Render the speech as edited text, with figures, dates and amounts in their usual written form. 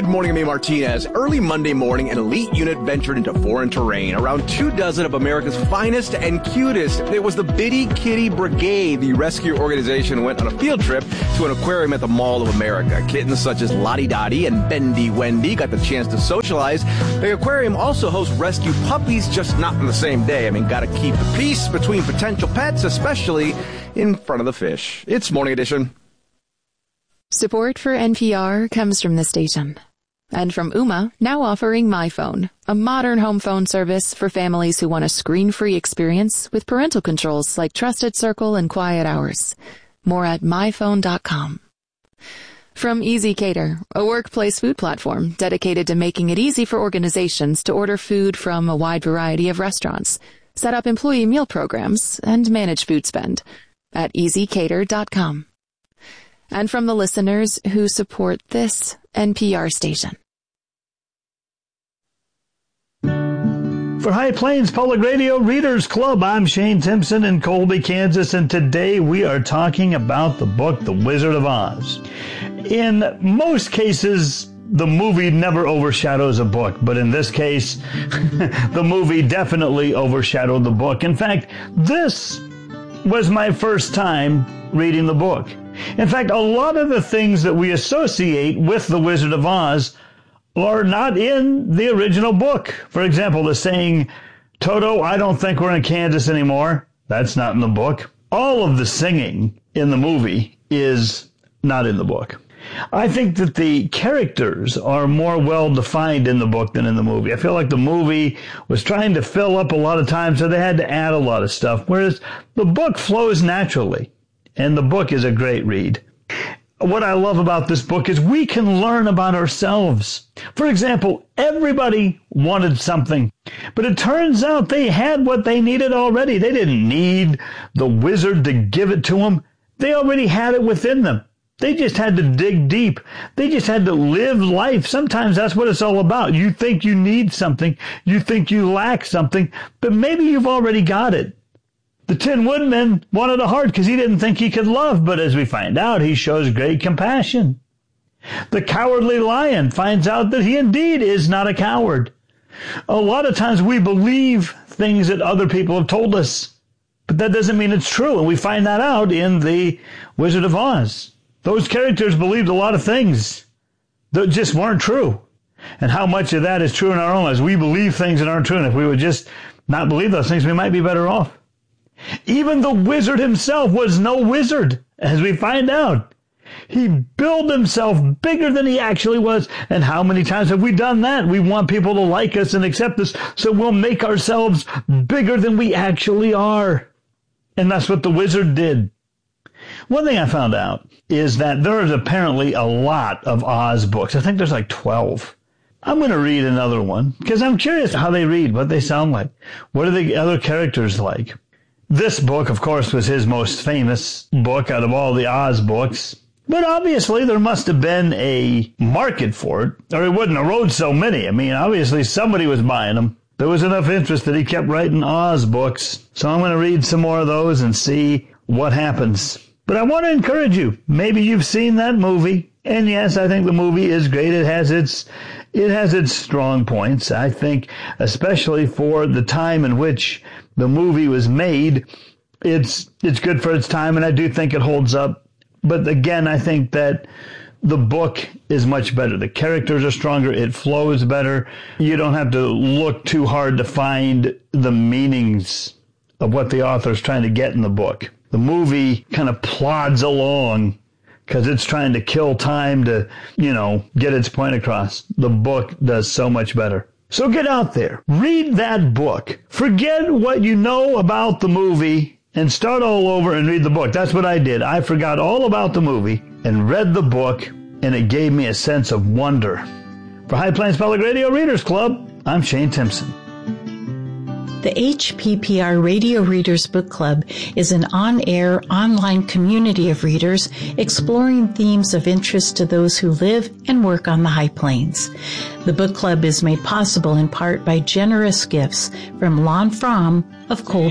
morning, I'm A. Martinez. Early Monday morning, an elite unit ventured into foreign terrain. Around 24 of America's finest and cutest. It was the Bitty Kitty Brigade. The rescue organization went on a field trip to an aquarium at the Mall of America. Kittens such as Lottie Dottie and Bendy Wendy got the chance to socialize. The aquarium also hosts rescue puppies, just not on the same day. I mean, gotta keep the peace between potential pets, especially in front of the fish. It's Morning Edition. Support for NPR comes from the station. And from Ooma, now offering MyPhone, a modern home phone service for families who want a screen-free experience with parental controls like Trusted Circle and Quiet Hours. More at myphone.com. From Easy Cater, a workplace food platform dedicated to making it easy for organizations to order food from a wide variety of restaurants, set up employee meal programs, and manage food spend at easycater.com. And from the listeners who support this NPR station. For High Plains Public Radio Readers Club, I'm Shane Timpson in Colby, Kansas, and today we are talking about the book, The Wizard of Oz. In most cases, the movie never overshadows a book, but in this case, the movie definitely overshadowed the book. In fact, this was my first time reading the book. In fact, a lot of the things that we associate with The Wizard of Oz are not in the original book. For example, the saying, Toto, I don't think we're in Kansas anymore. That's not in the book. All of the singing in the movie is not in the book. I think that the characters are more well-defined in the book than in the movie. I feel like the movie was trying to fill up a lot of time, so they had to add a lot of stuff, whereas the book flows naturally. And the book is a great read. What I love about this book is we can learn about ourselves. For example, everybody wanted something, but it turns out they had what they needed already. They didn't need the wizard to give it to them. They already had it within them. They just had to dig deep. They just had to live life. Sometimes that's what it's all about. You think you need something. You think you lack something, but maybe you've already got it. The Tin Woodman wanted a heart because he didn't think he could love, but as we find out, he shows great compassion. The Cowardly Lion finds out that he indeed is not a coward. A lot of times we believe things that other people have told us, but that doesn't mean it's true, and we find that out in The Wizard of Oz. Those characters believed a lot of things that just weren't true. And how much of that is true in our own lives? We believe things that aren't true, and if we would just not believe those things, we might be better off. Even the wizard himself was no wizard, as we find out. He built himself bigger than he actually was. And how many times have we done that? We want people to like us and accept us, so we'll make ourselves bigger than we actually are. And that's what the wizard did. One thing I found out is that there is apparently a lot of Oz books. I think there's like 12. I'm going to read another one because I'm curious how they read, what they sound like. What are the other characters like? This book, of course, was his most famous book out of all the Oz books. But obviously, there must have been a market for it, or he wouldn't have wrote so many. I mean, obviously, somebody was buying them. There was enough interest that he kept writing Oz books. So I'm going to read some more of those and see what happens. But I want to encourage you. Maybe you've seen that movie. And yes, I think the movie is great. It has its strong points. I think, especially for the time in which the movie was made, it's good for its time, and I do think it holds up. But again, I think that the book is much better. The characters are stronger. It flows better. You don't have to look too hard to find the meanings of what the author's trying to get in the book. The movie kind of plods along because it's trying to kill time to, get its point across. The book does so much better. So get out there, read that book, forget what you know about the movie, and start all over and read the book. That's what I did. I forgot all about the movie and read the book, and it gave me a sense of wonder. For High Plains Public Radio Readers Club, I'm Shane Timpson. The HPPR Radio Readers Book Club is an on-air, online community of readers exploring themes of interest to those who live and work on the High Plains. The book club is made possible in part by generous gifts from Lon Fromm of Colby.